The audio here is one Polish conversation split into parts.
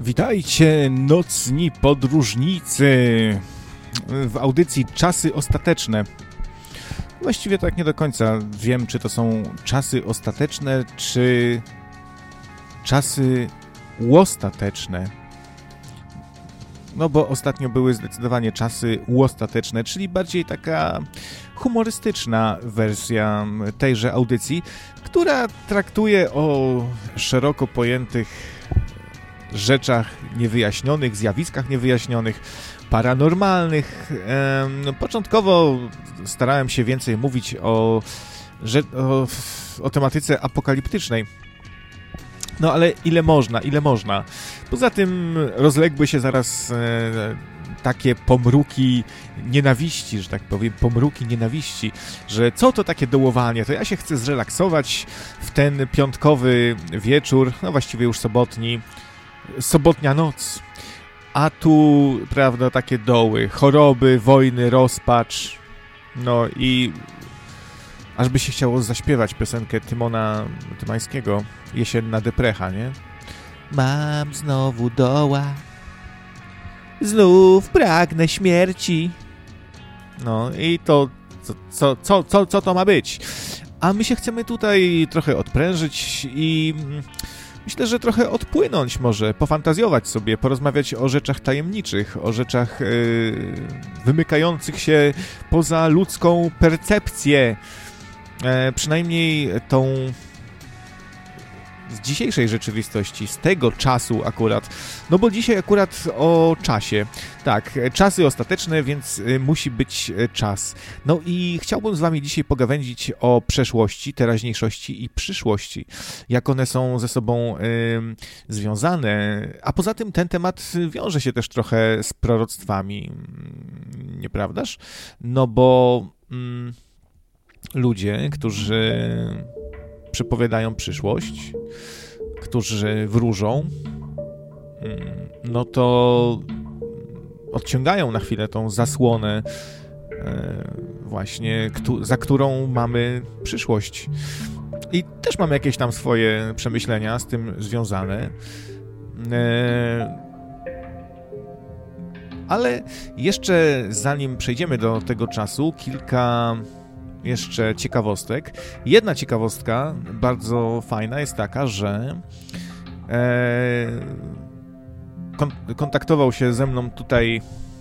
Witajcie, nocni podróżnicy, w audycji Czasy Ostateczne. Właściwie tak nie do końca wiem, czy to są czasy ostateczne, czy czasy łostateczne. No bo ostatnio były zdecydowanie czasy łostateczne, czyli bardziej taka humorystyczna wersja tejże audycji, która traktuje o szeroko pojętych rzeczach niewyjaśnionych, zjawiskach niewyjaśnionych, paranormalnych. Początkowo starałem się więcej mówić o tematyce apokaliptycznej. No ale ile można. Poza tym rozległy się zaraz takie pomruki nienawiści, że tak powiem, że co to takie dołowanie, to ja się chcę zrelaksować w ten piątkowy wieczór, no właściwie już sobotnia noc, a tu, prawda, takie doły, choroby, wojny, rozpacz, no i aż by się chciało zaśpiewać piosenkę Tymona Tymańskiego, Jesienna deprecha, nie? Mam znowu doła, znów pragnę śmierci. No i to, co to ma być? A my się chcemy tutaj trochę odprężyć i myślę, że trochę odpłynąć może, pofantazjować sobie, porozmawiać o rzeczach tajemniczych, o rzeczach wymykających się poza ludzką percepcję. Przynajmniej tą z dzisiejszej rzeczywistości, z tego czasu akurat. No bo dzisiaj akurat o czasie. Tak, czasy ostateczne, więc musi być czas. No i chciałbym z wami dzisiaj pogawędzić o przeszłości, teraźniejszości i przyszłości. Jak one są ze sobą związane. A poza tym ten temat wiąże się też trochę z proroctwami. Nieprawdaż? No bo ludzie, którzy przepowiadają przyszłość, którzy wróżą, no to odciągają na chwilę tą zasłonę właśnie, za którą mamy przyszłość. I też mam jakieś tam swoje przemyślenia z tym związane. Ale jeszcze zanim przejdziemy do tego czasu, kilka jeszcze ciekawostek. Jedna ciekawostka, bardzo fajna, jest taka, że kontaktował się ze mną tutaj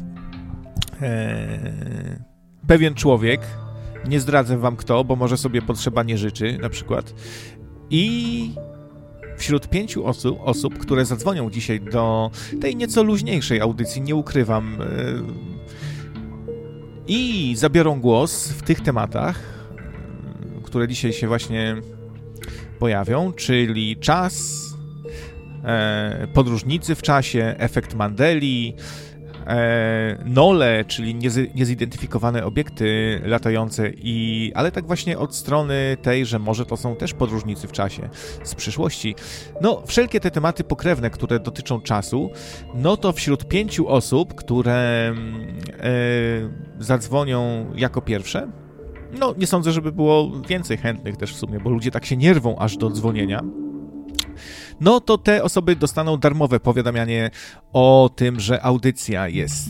pewien człowiek, nie zdradzę wam kto, bo może sobie potrzeba nie życzy, na przykład. I wśród 5 osób, które zadzwonią dzisiaj do tej nieco luźniejszej audycji, nie ukrywam, i zabiorą głos w tych tematach, które dzisiaj się właśnie pojawią, czyli czas, podróżnicy w czasie, efekt Mandeli, nole, czyli niezidentyfikowane obiekty latające, ale tak właśnie od strony tej, że może to są też podróżnicy w czasie z przyszłości. No, wszelkie te tematy pokrewne, które dotyczą czasu, no to wśród 5 osób, które zadzwonią jako pierwsze, no nie sądzę, żeby było więcej chętnych też w sumie, bo ludzie tak się nie rwą aż do dzwonienia, no to te osoby dostaną darmowe powiadamianie o tym, że audycja jest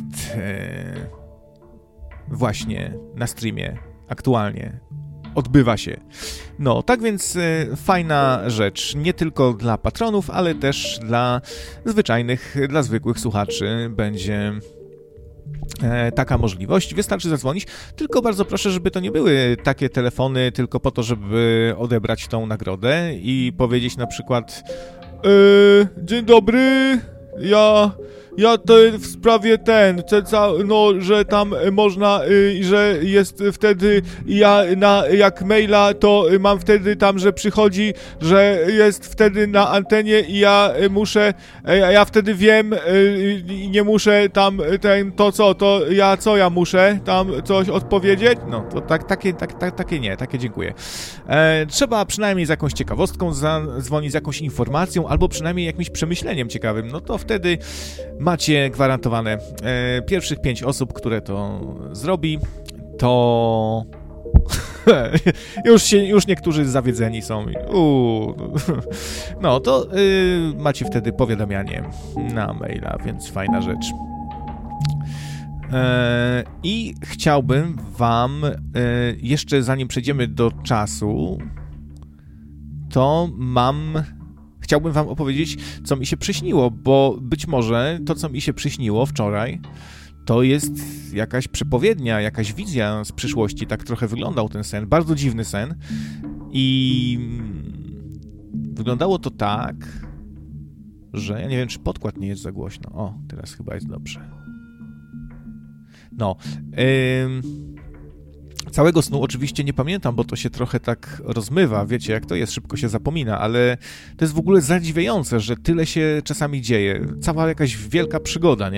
właśnie na streamie, aktualnie, odbywa się. No, tak więc fajna rzecz, nie tylko dla patronów, ale też dla zwykłych słuchaczy będzie taka możliwość. Wystarczy zadzwonić, tylko bardzo proszę, żeby to nie były takie telefony tylko po to, żeby odebrać tą nagrodę i powiedzieć na przykład dzień dobry, ja to w sprawie że tam można, że jest wtedy, jak maila, to mam wtedy tam, że przychodzi, że jest wtedy na antenie i ja wtedy wiem i nie muszę tam co ja muszę tam coś odpowiedzieć? No, to takie nie, takie dziękuję. Trzeba przynajmniej z jakąś ciekawostką zadzwonić, z jakąś informacją, albo przynajmniej jakimś przemyśleniem ciekawym, no to wtedy macie gwarantowane pierwszych 5 osób, które to zrobi, to Już niektórzy zawiedzeni są. No, to macie wtedy powiadamianie na maila, więc fajna rzecz. I chciałbym wam, jeszcze zanim przejdziemy do czasu, to chciałbym wam opowiedzieć, co mi się przyśniło, bo być może to, co mi się przyśniło wczoraj, to jest jakaś przepowiednia, jakaś wizja z przyszłości. Tak trochę wyglądał ten sen. Bardzo dziwny sen. I wyglądało to tak, że ja nie wiem, czy podkład nie jest za głośno. O, teraz chyba jest dobrze. No. Całego snu oczywiście nie pamiętam, bo to się trochę tak rozmywa, wiecie, jak to jest, szybko się zapomina, ale to jest w ogóle zadziwiające, że tyle się czasami dzieje. Cała jakaś wielka przygoda, nie?